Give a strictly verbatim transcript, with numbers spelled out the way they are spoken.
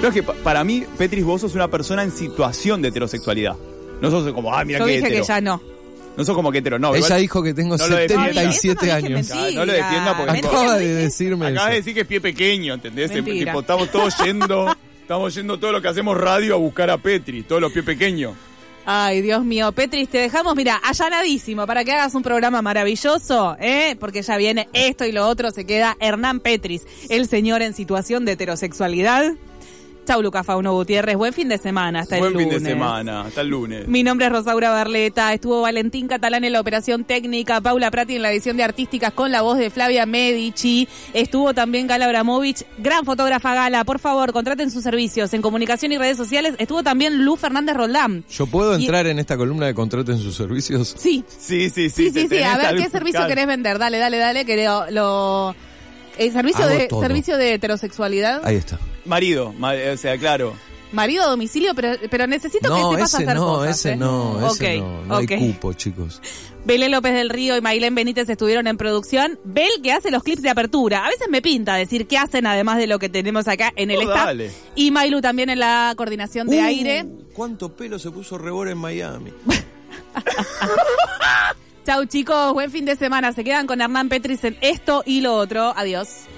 Pero es que pa- para mí, Petris, vos sos una persona en situación de heterosexualidad. No sos como, ah, mira Yo qué dije hetero. que ya no. No sos como que hetero, no. Ella igual- dijo que tengo no lo setenta y siete defiendas. años. Eso no dije No lo defienda porque- mentira. Acaba de Mentira. decirme Acabas eso. de decir que es pie pequeño, ¿entendés? Mentira. Tipo, estamos todos yendo, estamos yendo todo lo que hacemos radio a buscar a Petri, todos los pies pequeños. Ay, Dios mío, Petris, te dejamos, mira, allanadísimo para que hagas un programa maravilloso, ¿eh? Porque ya viene esto y lo otro, se queda Hernán Petris, el señor en situación de heterosexualidad. Chau, Lucas Fauno Gutiérrez, buen fin de semana, hasta Buen el lunes. fin de semana, hasta el lunes. Mi nombre es Rosaura Barleta, estuvo Valentín Catalán en la operación técnica, Paula Prati en la edición de artísticas con la voz de Flavia Medici, estuvo también Gala Abramovich, gran fotógrafa Gala, por favor, contraten sus servicios en comunicación y redes sociales, estuvo también Lu Fernández Roldán. ¿Yo puedo Y- entrar en esta columna de contraten sus servicios? Sí, Sí, sí, sí. sí, te sí, sí, tenés a ver al- qué servicio Claro. querés vender, dale, dale, dale, que lo... lo- el servicio Hago de todo. servicio de heterosexualidad, Ahí está. Marido, ma- o sea, claro. marido a domicilio, pero, pero necesito No, que sepas ese hacer no, cosas. ese ¿eh? no, ese Ok, no. No ok. hay cupo, chicos. Belén López del Río y Mailén Benítez estuvieron en producción. Bel, que hace los clips de apertura. A veces me pinta decir qué hacen además de lo que tenemos acá en el Oh, staff. dale. Y Mailu también en la coordinación de Uh, aire. ¿Cuánto pelo se puso Rebor en Miami? Chau chicos, buen fin de semana. Se quedan con Hernán Petris en esto y lo otro. Adiós.